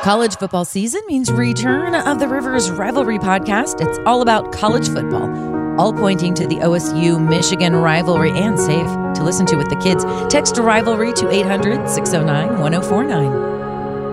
College football season means return of the Rivers Rivalry podcast. It's all about college football, all pointing to the OSU-Michigan rivalry and safe to listen to with the kids. Text Rivalry to 800-609-1049.